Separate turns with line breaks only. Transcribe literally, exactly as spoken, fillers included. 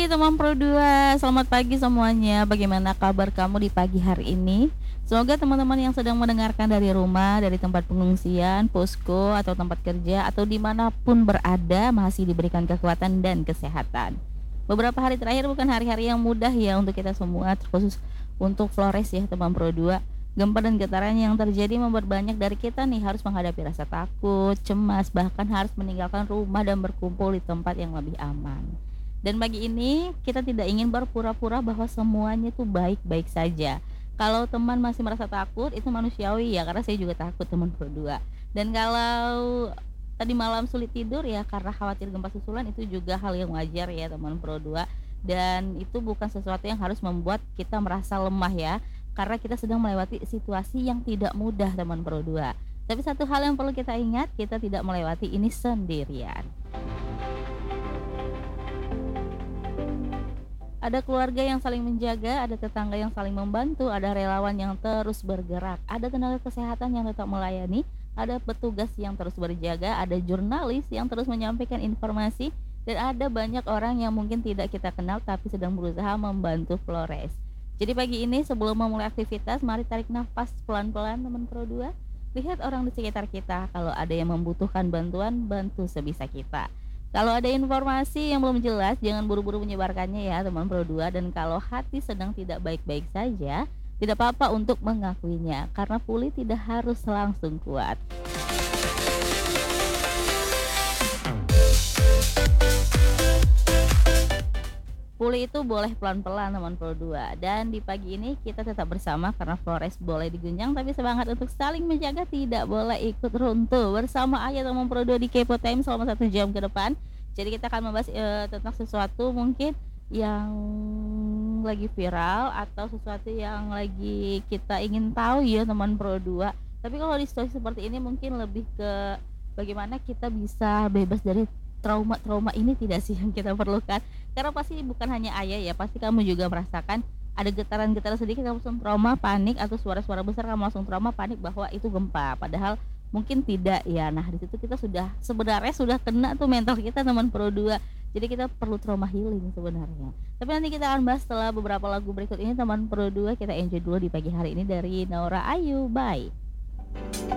teman Pro dua, selamat pagi semuanya. Bagaimana kabar kamu di pagi hari ini? Semoga teman-teman yang sedang mendengarkan dari rumah, dari tempat pengungsian, posko, atau tempat kerja, atau dimanapun berada masih diberikan kekuatan dan kesehatan. Beberapa hari terakhir bukan hari-hari yang mudah ya untuk kita semua, terkhusus untuk Flores ya teman Pro dua. Gempa dan getaran yang terjadi membuat banyak dari kita nih harus menghadapi rasa takut, cemas, bahkan harus meninggalkan rumah dan berkumpul di tempat yang lebih aman. Dan pagi ini kita tidak ingin berpura-pura bahwa semuanya itu baik-baik saja. Kalau teman masih merasa takut itu manusiawi ya, karena saya juga takut teman berdua. Dan kalau tadi malam sulit tidur ya karena khawatir gempa susulan, itu juga hal yang wajar ya teman Pro dua. Dan itu bukan sesuatu yang harus membuat kita merasa lemah ya, karena kita sedang melewati situasi yang tidak mudah teman Pro dua. Tapi satu hal yang perlu kita ingat, kita tidak melewati ini sendirian. Ada keluarga yang saling menjaga, ada tetangga yang saling membantu, ada relawan yang terus bergerak, ada tenaga kesehatan yang tetap melayani, ada petugas yang terus berjaga, ada jurnalis yang terus menyampaikan informasi, dan ada banyak orang yang mungkin tidak kita kenal tapi sedang berusaha membantu Flores. Jadi pagi ini sebelum memulai aktivitas, mari tarik nafas pelan-pelan teman Pro dua. Lihat orang di sekitar kita, kalau ada yang membutuhkan bantuan, bantu sebisa kita. Kalau ada informasi yang belum jelas, jangan buru-buru menyebarkannya ya teman Pro dua. Dan kalau hati sedang tidak baik-baik saja, tidak apa-apa untuk mengakuinya, karena pulih tidak harus langsung kuat. Pulih itu boleh pelan-pelan teman Pro dua. Dan di pagi ini kita tetap bersama karena Flores boleh diguncang, tapi semangat untuk saling menjaga tidak boleh ikut runtuh. Bersama aja teman Pro dua di Kepo Time selama satu jam ke depan. Jadi kita akan membahas e, tentang sesuatu mungkin yang lagi viral atau sesuatu yang lagi kita ingin tahu ya teman Pro dua. Tapi kalau di situasi seperti ini mungkin lebih ke bagaimana kita bisa bebas dari trauma-trauma ini tidak sih yang kita perlukan. Karena pasti bukan hanya ayah ya, pasti kamu juga merasakan ada getaran-getaran sedikit kamu langsung trauma, panik, atau suara-suara besar kamu langsung trauma, panik bahwa itu gempa, padahal mungkin tidak ya. Nah di situ kita sudah sebenarnya sudah kena tuh mental kita teman Pro dua. Jadi kita perlu trauma healing sebenarnya. Tapi nanti kita akan bahas setelah beberapa lagu berikut ini teman Pro dua. Kita enjoy dulu di pagi hari ini dari Naura Ayu. Bye.